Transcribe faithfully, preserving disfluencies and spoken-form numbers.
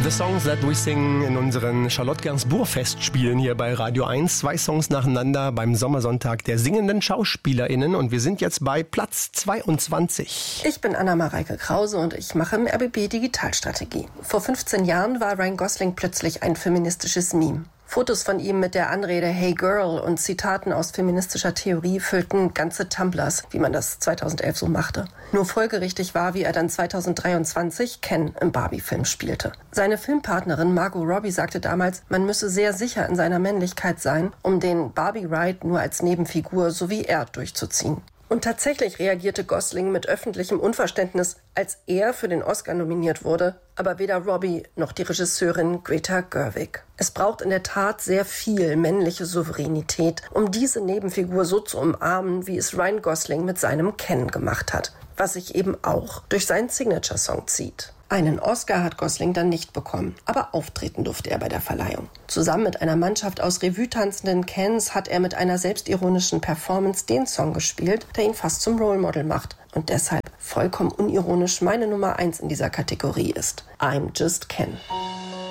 The Songs That We Sing in unseren Charlotte Gainsbourg-Festspielen hier bei Radio eins. Zwei Songs nacheinander beim Sommersonntag der singenden SchauspielerInnen. Und wir sind jetzt bei Platz zweiundzwanzig. Ich bin Anna-Mareike Krause und ich mache im R B B Digitalstrategie. Vor fünfzehn Jahren war Ryan Gosling plötzlich ein feministisches Meme. Fotos von ihm mit der Anrede Hey Girl und Zitaten aus feministischer Theorie füllten ganze Tumblrs, wie man das zweitausendelf so machte. Nur folgerichtig war, wie er dann zweitausenddreiundzwanzig Ken im Barbie-Film spielte. Seine Filmpartnerin Margot Robbie sagte damals, man müsse sehr sicher in seiner Männlichkeit sein, um den Barbie-Ride nur als Nebenfigur so wie er durchzuziehen. Und tatsächlich reagierte Gosling mit öffentlichem Unverständnis, als er für den Oscar nominiert wurde, aber weder Robbie noch die Regisseurin Greta Gerwig. Es braucht in der Tat sehr viel männliche Souveränität, um diese Nebenfigur so zu umarmen, wie es Ryan Gosling mit seinem Ken gemacht hat, was sich eben auch durch seinen Signature-Song zieht. Einen Oscar hat Gosling dann nicht bekommen, aber auftreten durfte er bei der Verleihung. Zusammen mit einer Mannschaft aus Revue-tanzenden Kens hat er mit einer selbstironischen Performance den Song gespielt, der ihn fast zum Role Model macht und deshalb vollkommen unironisch meine Nummer eins in dieser Kategorie ist. I'm Just Ken.